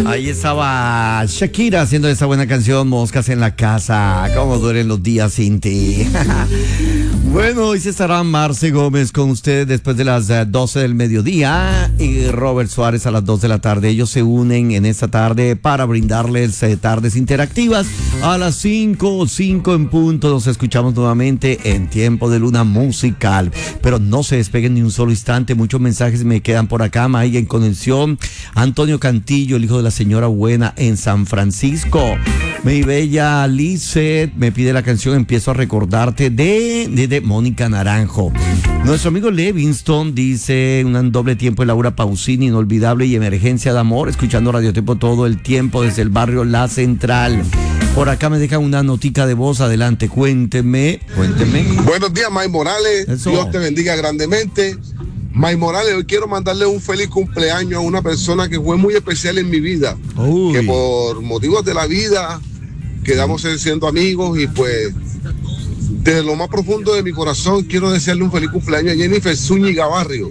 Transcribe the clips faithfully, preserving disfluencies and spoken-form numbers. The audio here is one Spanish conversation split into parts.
Ahí estaba Shakira haciendo esa buena canción, Moscas en la Casa. Cómo duelen los días sin ti. Bueno, hoy se estará Marce Gómez con ustedes después de las doce del mediodía y Robert Suárez a las dos de la tarde. Ellos se unen en esta tarde para brindarles eh, tardes interactivas. A las cinco, cinco en punto nos escuchamos nuevamente en Tiempo de Luna Musical. Pero no se despeguen ni un solo instante, muchos mensajes me quedan por acá. Maya en conexión, Antonio Cantillo, el hijo de la señora Buena en San Francisco. Mi bella Lizeth me pide la canción Empiezo a recordarte de, de, de Mónica Naranjo. Nuestro amigo Levingston dice un doble tiempo de Laura Pausini, Inolvidable y Emergencia de Amor, escuchando Radio Tiempo todo el tiempo desde el barrio La Central. Por acá me dejan una notica de voz, adelante, cuénteme, cuénteme. Buenos días, May Morales, Eso. Dios te bendiga grandemente. May Morales, hoy quiero mandarle un feliz cumpleaños a una persona que fue muy especial en mi vida, Uy. que por motivos de la vida quedamos siendo amigos y pues desde lo más profundo de mi corazón quiero desearle un feliz cumpleaños a Jennifer Zúñiga Barrio.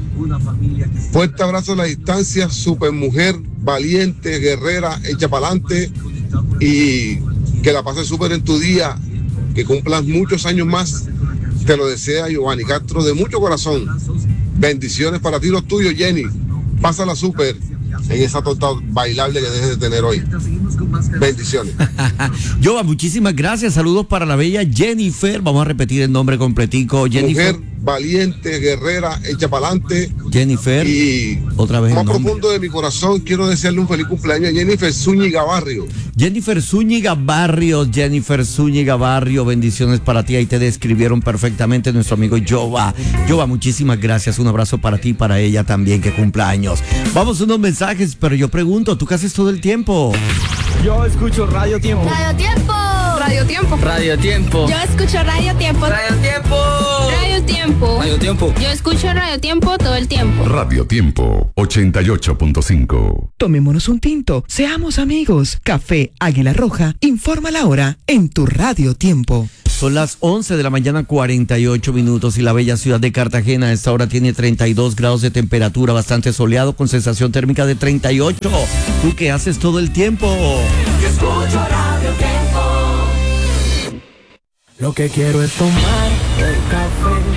Fuerte abrazo a la distancia, super mujer, valiente, guerrera, hecha para adelante y que la pases súper en tu día, que cumplas muchos años más. Te lo desea Giovanni Castro de mucho corazón. Bendiciones para ti, los tuyos, Jenny. Pásala súper en esa torta bailable que dejes de tener hoy. Bendiciones. Giova, muchísimas gracias. Saludos para la bella Jennifer. Vamos a repetir el nombre completico. Jennifer. Mujer valiente, guerrera, hecha para adelante. Jennifer. Y otra vez más profundo de mi corazón quiero desearle un feliz cumpleaños a Jennifer Zúñiga Barrio. Jennifer Zúñiga Barrio, Jennifer Zúñiga Barrio, bendiciones para ti. Ahí te describieron perfectamente nuestro amigo Giova. Giova, muchísimas gracias. Un abrazo para ti y para ella también que cumpla años. Vamos a unos mensajes, pero yo pregunto, ¿tú qué haces todo el tiempo? Yo escucho Radio Tiempo. Radio Tiempo. Radio Tiempo. Radio Tiempo. Yo escucho Radio Tiempo. Radio Tiempo. Radio Tiempo. Radio Tiempo. Yo escucho Radio Tiempo todo el tiempo. Radio Tiempo ochenta y ocho punto cinco. Tomémonos un tinto, seamos amigos. Café Águila Roja informa la hora en tu Radio Tiempo. Son las once de la mañana, cuarenta y ocho minutos, y la bella ciudad de Cartagena a esta hora tiene treinta y dos grados de temperatura, bastante soleado con sensación térmica de treinta y ocho. ¿Tú qué haces todo el tiempo? Yo escucho Radio Tiempo. Lo que quiero es tomar el café.